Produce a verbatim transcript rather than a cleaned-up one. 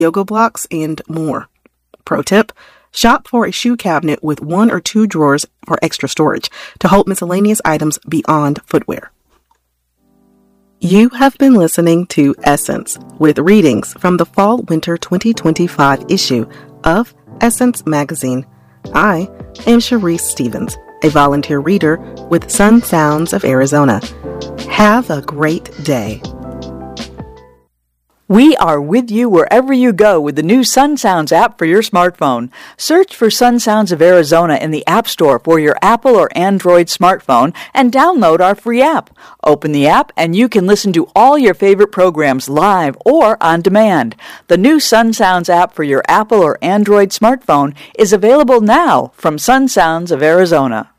yoga blocks, and more. Pro tip, shop for a shoe cabinet with one or two drawers for extra storage to hold miscellaneous items beyond footwear. You have been listening to Essence with readings from the Fall-Winter twenty twenty-five issue of Essence Magazine. I am Sharice Stevens, a volunteer reader with Sun Sounds of Arizona. Have a great day. We are with you wherever you go with the new Sun Sounds app for your smartphone. Search for Sun Sounds of Arizona in the App Store for your Apple or Android smartphone and download our free app. Open the app and you can listen to all your favorite programs live or on demand. The new Sun Sounds app for your Apple or Android smartphone is available now from Sun Sounds of Arizona.